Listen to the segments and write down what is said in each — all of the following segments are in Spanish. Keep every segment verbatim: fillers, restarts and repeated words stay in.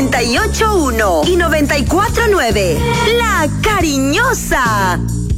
noventa y ocho punto uno y noventa y cuatro punto nueve. La Cariñosa.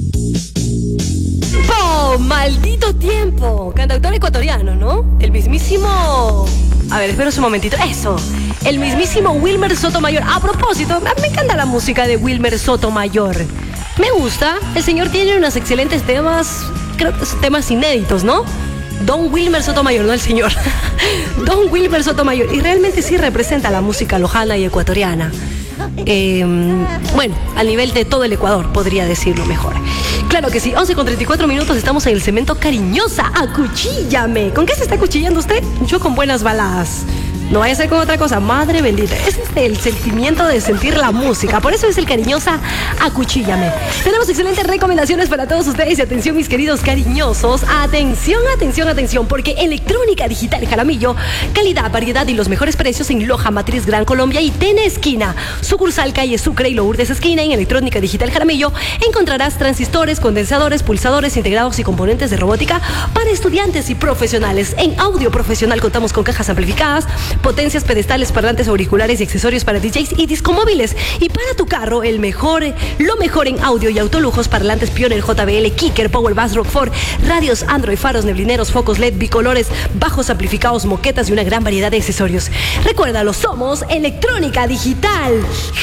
¡Oh, maldito tiempo! Cantautor ecuatoriano, ¿no? El mismísimo... A ver, espera un momentito. Eso. El mismísimo Wilmer Sotomayor. A propósito, me encanta la música de Wilmer Sotomayor. Me gusta. El señor tiene unos excelentes temas, creo que son temas inéditos, ¿no? Don Wilmer Sotomayor, no el señor. Don Wilmer Sotomayor. Y realmente sí representa la música lojana y ecuatoriana. Eh, bueno, al nivel de todo el Ecuador, podría decirlo mejor. Claro que sí, once con treinta y cuatro minutos, estamos en el segmento Cariñosa, acuchíllame. ¿Con qué se está acuchillando usted? Yo con buenas baladas. No vaya a ser con otra cosa, madre bendita. Ese es el sentimiento de sentir la música. Por eso es el Cariñosa, acuchíllame. Tenemos excelentes recomendaciones para todos ustedes. Y atención, mis queridos cariñosos. Atención, atención, atención. Porque Electrónica Digital Jaramillo, calidad, variedad y los mejores precios en Loja, Matriz, Gran Colombia y Tena Esquina. Sucursal calle Sucre y Lourdes Esquina. En Electrónica Digital Jaramillo encontrarás transistores, condensadores, pulsadores integrados y componentes de robótica para estudiantes y profesionales. En audio profesional contamos con cajas amplificadas, potencias, pedestales, parlantes, auriculares y accesorios para D Js y discomóviles. Y para tu carro, el mejor, lo mejor en audio y autolujos, parlantes Pioneer, J B L, Kicker, Power Bass, Rockford, radios Android, faros, neblineros, focos L E D, bicolores, bajos amplificados, moquetas y una gran variedad de accesorios. Recuérdalo, somos Electrónica Digital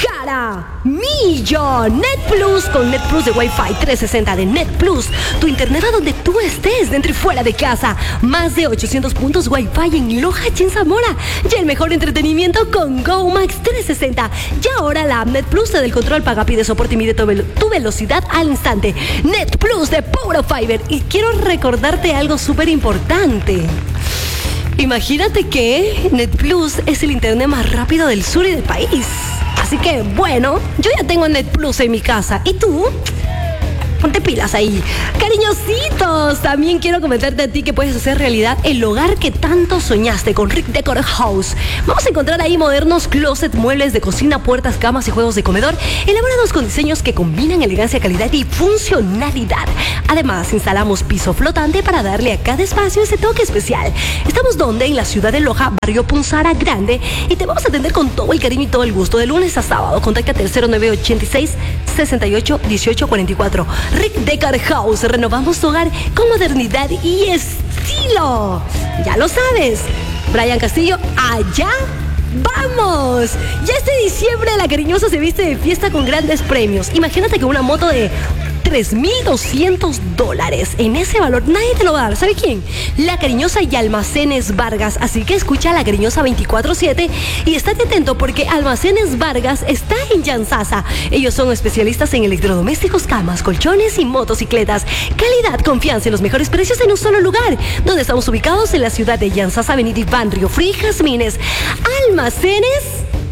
Jaramillo. Net Plus, con Net Plus de Wi-Fi trescientos sesenta de Net Plus, tu internet a donde tú estés, dentro y fuera de casa. Más de ochocientos puntos Wi-Fi en Loja y en Zamora. Y el mejor entretenimiento con GoMax trescientos sesenta. Y ahora la app Net Plus te da el control, paga, pide soporte y mide tu, velo- tu velocidad al instante. Net Plus de Puro Fiber. Y quiero recordarte algo súper importante. Imagínate que Net Plus es el internet más rápido del sur y del país. Así que, bueno, yo ya tengo Net Plus en mi casa. ¿Y tú? Ponte pilas ahí. Cariñositos, también quiero comentarte a ti que puedes hacer realidad el hogar que tanto soñaste con Rick Decor House. Vamos a encontrar ahí modernos closet, muebles de cocina, puertas, camas y juegos de comedor, elaborados con diseños que combinan elegancia, calidad y funcionalidad. Además, instalamos piso flotante para darle a cada espacio ese toque especial. ¿Estamos donde? En la ciudad de Loja, barrio Punzara Grande, y te vamos a atender con todo el cariño y todo el gusto de lunes a sábado. Contáctate al cero nueve ocho seis, seis ocho, uno ocho cuatro cuatro. Rick Decor House, renovamos tu hogar con modernidad y estilo. Ya lo sabes, Brian Castillo, allá vamos. Ya este diciembre la Cariñosa se viste de fiesta con grandes premios. Imagínate que una moto de tres mil doscientos dólares. En ese valor nadie te lo va a dar. ¿Sabe quién? La Cariñosa y Almacenes Vargas. Así que escucha a La Cariñosa veinticuatro siete y estate atento porque Almacenes Vargas está en Yanzasa. Ellos son especialistas en electrodomésticos, camas, colchones y motocicletas. Calidad, confianza y los mejores precios en un solo lugar. Donde estamos ubicados en la ciudad de Yanzasa, Avenida Iván Río Frí, Jazmines. Almacenes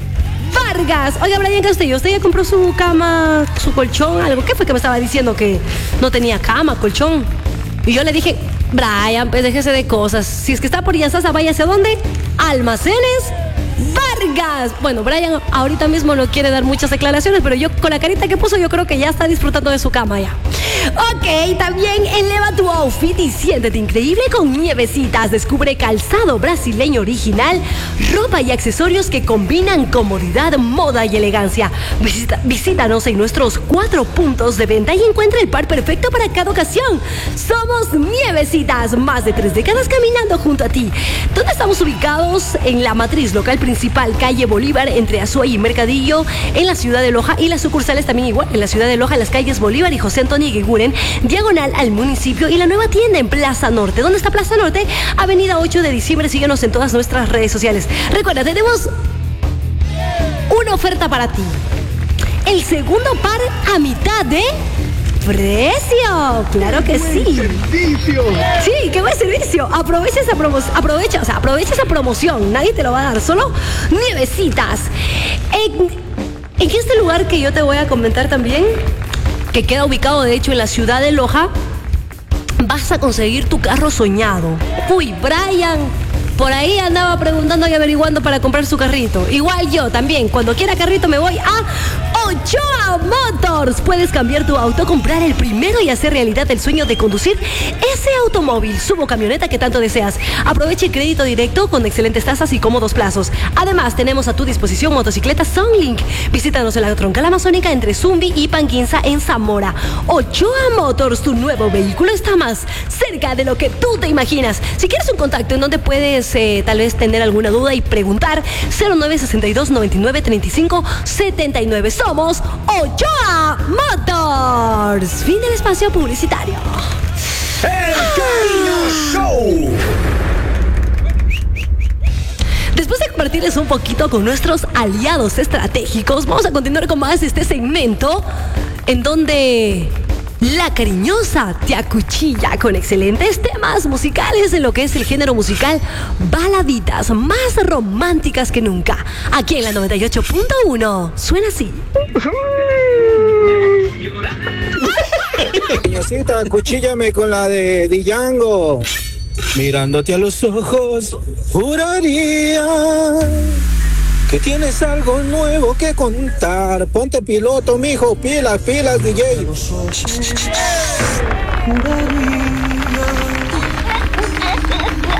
Vargas. Oiga, Brian Castillo, ¿usted ya compró su cama, su colchón, algo? ¿Qué fue que me estaba diciendo que no tenía cama, colchón? Y yo le dije, Brian, pues déjese de cosas. Si es que está por Yanzasa, váyase a dónde? Almacenes Vargas. Bueno, Brian ahorita mismo no quiere dar muchas declaraciones, pero yo con la carita que puso yo creo que ya está disfrutando de su cama ya. Ok, también eleva tu outfit y siéntete increíble con Nievecitas. Descubre calzado brasileño original, ropa y accesorios que combinan comodidad, moda y elegancia. Visita, visítanos en nuestros cuatro puntos de venta y encuentra el par perfecto para cada ocasión. Somos Nievecitas, más de tres décadas caminando junto a ti. ¿Dónde estamos ubicados? En la matriz local principal, calle Bolívar, entre Azuay y Mercadillo, en la ciudad de Loja, y las sucursales también igual, en la ciudad de Loja, en las calles Bolívar y José Antonio Guiguren, diagonal al municipio, y la nueva tienda en Plaza Norte. ¿Dónde está Plaza Norte? Avenida ocho de diciembre. Síguenos en todas nuestras redes sociales. Recuerda, tenemos una oferta para ti. El segundo par a mitad de precio. Claro que sí. Servicio. Sí, qué buen servicio. Aprovecha esa promoción. Aprovecha, o sea, aprovecha esa promoción. Nadie te lo va a dar, solo Nievecitas. En, en este lugar que yo te voy a comentar también, que queda ubicado de hecho en la ciudad de Loja, vas a conseguir tu carro soñado. Uy, Brian, por ahí andaba preguntando y averiguando para comprar su carrito. Igual yo también, cuando quiera carrito me voy a Ochoa Motors. Puedes cambiar tu auto, comprar el primero y hacer realidad el sueño de conducir ese automóvil, subo camioneta que tanto deseas. Aproveche el crédito directo con excelentes tasas y cómodos plazos. Además, tenemos a tu disposición motocicletas Sunlink. Visítanos en la troncal amazónica entre Zumbi y Panguinza en Zamora. Ochoa Motors, tu nuevo vehículo está más cerca de lo que tú te imaginas. Si quieres un contacto en donde puedes eh, tal vez tener alguna duda y preguntar, cero nueve sesenta y dos noventa y nueve treinta y cinco setenta y nueve. Somos Ochoa Motors. Fin del espacio publicitario. El Cariño Show. Después de compartirles un poquito con nuestros aliados estratégicos, vamos a continuar con más de este segmento en donde La Cariñosa te acuchilla con excelentes temas musicales en lo que es el género musical, baladitas más románticas que nunca. Aquí en la noventa y ocho punto uno suena así. Cariñosita, acuchíllame con la de Django. Mirándote a los ojos, juraría que tienes algo nuevo que contar. Ponte piloto, mijo, pilas, pilas, D J. Juraría